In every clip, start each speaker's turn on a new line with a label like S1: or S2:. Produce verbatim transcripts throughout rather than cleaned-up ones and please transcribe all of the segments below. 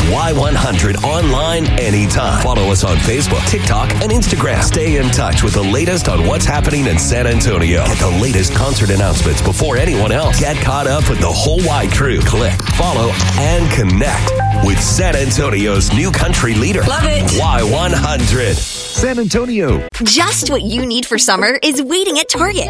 S1: Y one hundred online anytime. Follow us on Facebook, TikTok, and Instagram. Stay in touch with the latest on what's happening in San Antonio. Get the latest concert announcements before anyone else. Get caught up with the whole Y crew. Click, follow, and connect with San Antonio's new country leader.
S2: Love it.
S1: Y one hundred.
S3: San Antonio.
S4: Just what you need for summer is waiting at Target.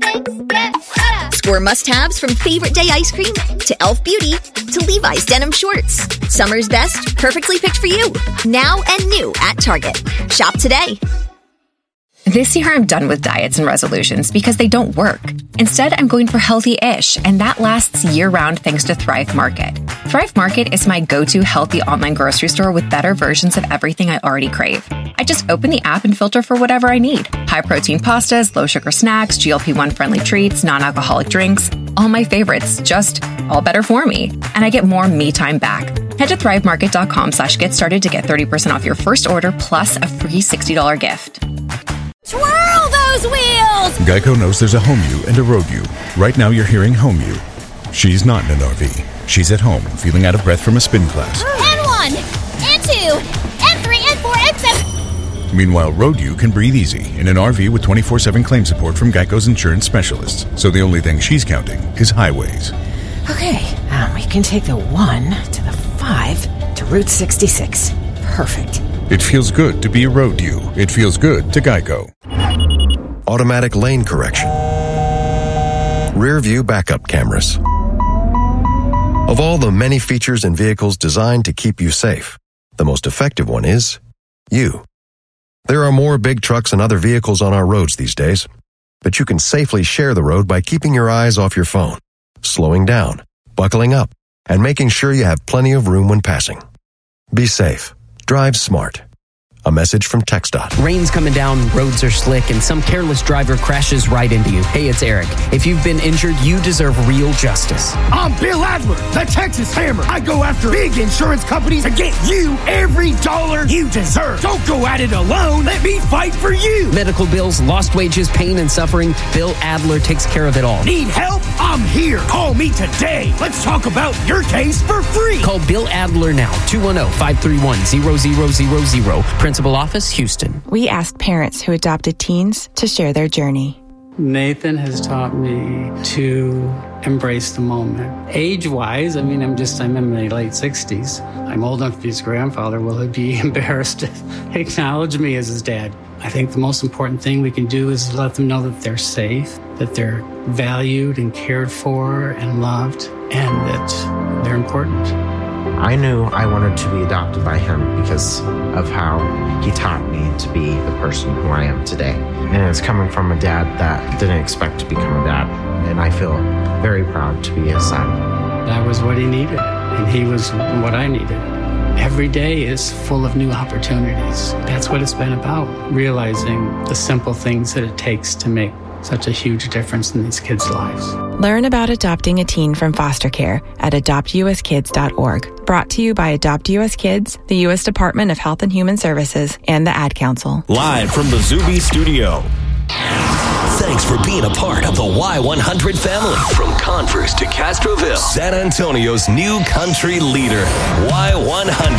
S4: Score must-haves from Favorite Day ice cream to e l f Beauty to Levi's denim shorts. Summer's best, perfectly picked for you. Now and new at Target. Shop today.
S5: This year, I'm done with diets and resolutions because they don't work. Instead, I'm going for healthy-ish, and that lasts year-round thanks to Thrive Market. Thrive Market is my go-to healthy online grocery store with better versions of everything I already crave. I just open the app and filter for whatever I need. High-protein pastas, low-sugar snacks, G L P one friendly treats, non-alcoholic drinks. All my favorites, just all better for me. And I get more me time back. Head to thrivemarket.com slash get started to get thirty percent off your first order plus a free sixty dollars gift.
S6: Twirl those wheels!
S7: Geico knows there's a home you and a road you. Right now you're hearing home you. She's not in an R V. She's at home, feeling out of breath from a spin class.
S6: And one, and two, and three, and four, and seven.
S7: Meanwhile, road you can breathe easy in an R V with twenty-four seven claim support from Geico's insurance specialists. So the only thing she's counting is highways.
S2: Okay, um, we can take the one to the five to Route sixty-six. Perfect.
S7: It feels good to be a road you. It feels good to Geico.
S3: Automatic lane correction. Rear view backup cameras. Of all the many features in vehicles designed to keep you safe, the most effective one is you. There are more big trucks and other vehicles on our roads these days, but you can safely share the road by keeping your eyes off your phone, slowing down, buckling up, and making sure you have plenty of room when passing. Be safe. Drive smart. A message from TxDOT.
S8: Rain's coming down, roads are slick, and some careless driver crashes right into you. Hey, it's Eric. If you've been injured, you deserve real justice.
S9: I'm Bill Adler, the Texas Hammer. I go after big insurance companies to get you every dollar you deserve. Don't go at it alone. Let me fight for you.
S8: Medical bills, lost wages, pain, and suffering. Bill Adler takes care of it all.
S9: Need help? I'm here. Call me today. Let's talk about your case for free.
S8: Call Bill Adler now. two one zero, five three one, zero zero zero zero. Principal Office, Houston.
S10: We asked parents who adopted teens to share their journey.
S11: Nathan has taught me to embrace the moment. Age-wise, I mean, I'm just, I'm in my late sixties. I'm old enough to be his grandfather. Will he be embarrassed to acknowledge me as his dad? I think the most important thing we can do is let them know that they're safe, that they're valued and cared for and loved, and that they're important.
S12: I knew I wanted to be adopted by him because of how he taught me to be the person who I am today. And it's coming from a dad that didn't expect to become a dad. And I feel very proud to be his son.
S11: That was what he needed, and he was what I needed. Every day is full of new opportunities. That's what it's been about, realizing the simple things that it takes to make such a huge difference in these kids' lives.
S10: Learn about adopting a teen from foster care at adopt u s kids dot org. Brought to you by Adopt U S Kids, the U S Department of Health and Human Services, and the Ad Council.
S1: Live from the Zuby Studio. Thanks for being a part of the Y one hundred family. From Converse to Castroville, San Antonio's new country leader, Y one hundred.